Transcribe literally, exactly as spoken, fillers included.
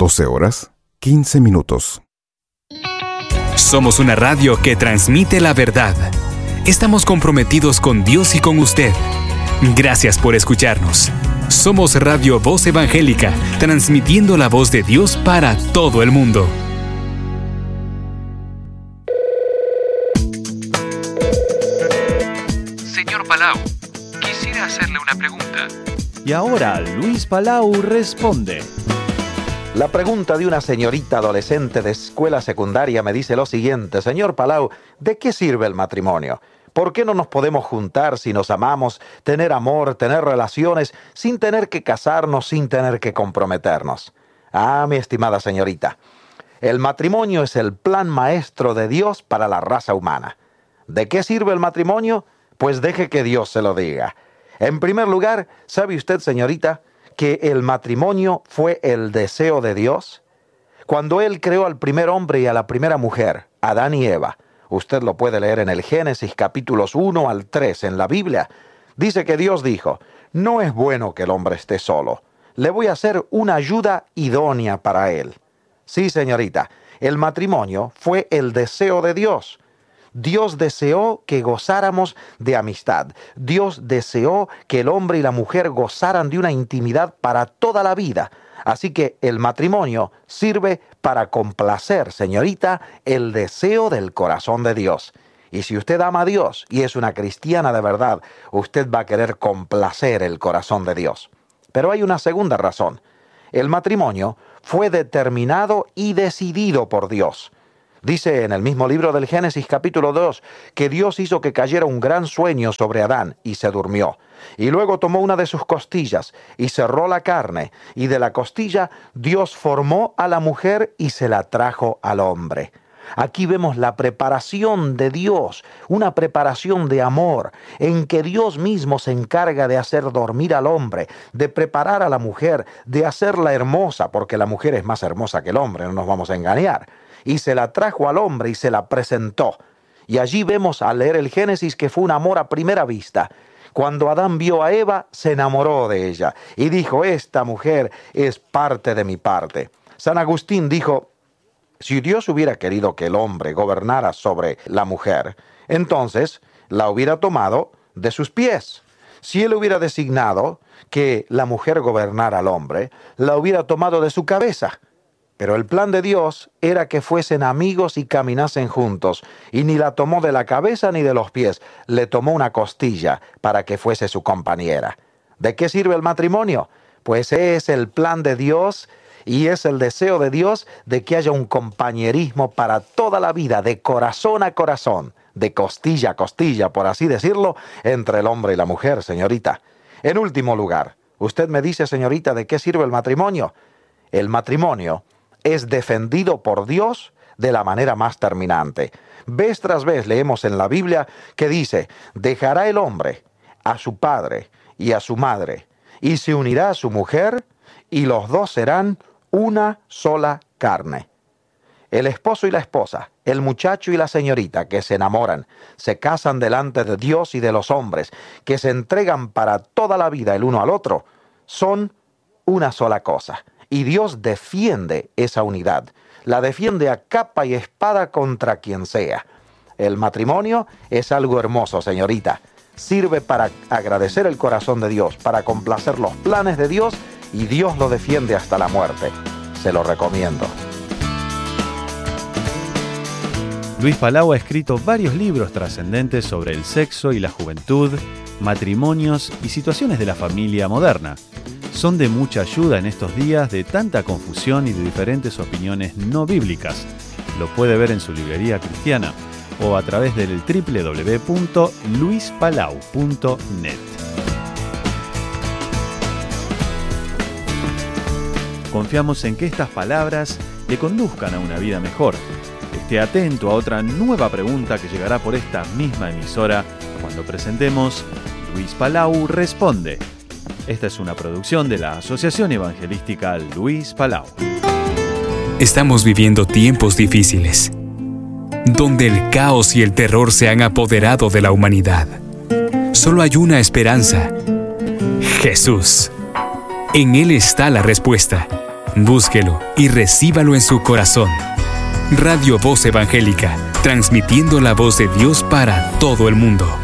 doce horas, quince minutos. Somos una radio que transmite la verdad. Estamos comprometidos con Dios y con usted. Gracias por escucharnos. Somos Radio Voz Evangélica, transmitiendo la voz de Dios para todo el mundo. Señor Palau, quisiera hacerle una pregunta. Y ahora Luis Palau responde. La pregunta de una señorita adolescente de escuela secundaria me dice lo siguiente: Señor Palau, ¿de qué sirve el matrimonio? ¿Por qué no nos podemos juntar si nos amamos, tener amor, tener relaciones, sin tener que casarnos, sin tener que comprometernos? Ah, mi estimada señorita, el matrimonio es el plan maestro de Dios para la raza humana. ¿De qué sirve el matrimonio? Pues deje que Dios se lo diga. En primer lugar, ¿sabe usted, señorita, que el matrimonio fue el deseo de Dios? Cuando Él creó al primer hombre y a la primera mujer, Adán y Eva, usted lo puede leer en el Génesis capítulos uno al tres en la Biblia, dice que Dios dijo: no es bueno que el hombre esté solo, le voy a hacer una ayuda idónea para él. Sí, señorita, el matrimonio fue el deseo de Dios. Dios deseó que gozáramos de amistad. Dios deseó que el hombre y la mujer gozaran de una intimidad para toda la vida. Así que el matrimonio sirve para complacer, señorita, el deseo del corazón de Dios. Y si usted ama a Dios y es una cristiana de verdad, usted va a querer complacer el corazón de Dios. Pero hay una segunda razón. El matrimonio fue determinado y decidido por Dios. Dice en el mismo libro del Génesis capítulo dos que Dios hizo que cayera un gran sueño sobre Adán y se durmió. Y luego tomó una de sus costillas y cerró la carne, y de la costilla Dios formó a la mujer y se la trajo al hombre. Aquí vemos la preparación de Dios, una preparación de amor, en que Dios mismo se encarga de hacer dormir al hombre, de preparar a la mujer, de hacerla hermosa, porque la mujer es más hermosa que el hombre, no nos vamos a engañar. Y se la trajo al hombre y se la presentó. Y allí vemos al leer el Génesis que fue un amor a primera vista. Cuando Adán vio a Eva, se enamoró de ella y dijo: esta mujer es parte de mi parte. San Agustín dijo: si Dios hubiera querido que el hombre gobernara sobre la mujer, entonces la hubiera tomado de sus pies. Si él hubiera designado que la mujer gobernara al hombre, la hubiera tomado de su cabeza. Pero el plan de Dios era que fuesen amigos y caminasen juntos, y ni la tomó de la cabeza ni de los pies, le tomó una costilla para que fuese su compañera. ¿De qué sirve el matrimonio? Pues es el plan de Dios y es el deseo de Dios de que haya un compañerismo para toda la vida, de corazón a corazón, de costilla a costilla, por así decirlo, entre el hombre y la mujer, señorita. En último lugar, usted me dice, señorita, ¿de qué sirve el matrimonio? El matrimonio es defendido por Dios de la manera más terminante. Vez tras vez leemos en la Biblia que dice: dejará el hombre a su padre y a su madre, y se unirá a su mujer, y los dos serán una sola carne. El esposo y la esposa, el muchacho y la señorita que se enamoran, se casan delante de Dios y de los hombres, que se entregan para toda la vida el uno al otro, son una sola cosa. Y Dios defiende esa unidad, la defiende a capa y espada contra quien sea. El matrimonio es algo hermoso, señorita. Sirve para agradecer el corazón de Dios, para complacer los planes de Dios, y Dios lo defiende hasta la muerte. Se lo recomiendo. Luis Palau ha escrito varios libros trascendentes sobre el sexo y la juventud, matrimonios y situaciones de la familia moderna. Son de mucha ayuda en estos días de tanta confusión y de diferentes opiniones no bíblicas. Lo puede ver en su librería cristiana o a través del doble u doble u doble u punto luis palau punto net. Confiamos en que estas palabras le conduzcan a una vida mejor. Esté atento a otra nueva pregunta que llegará por esta misma emisora cuando presentemos Luis Palau Responde. Esta es una producción de la Asociación Evangelística Luis Palau. Estamos viviendo tiempos difíciles, donde el caos y el terror se han apoderado de la humanidad. Solo hay una esperanza: Jesús. En Él está la respuesta. Búsquelo y recíbalo en su corazón. Radio Voz Evangélica, transmitiendo la voz de Dios para todo el mundo.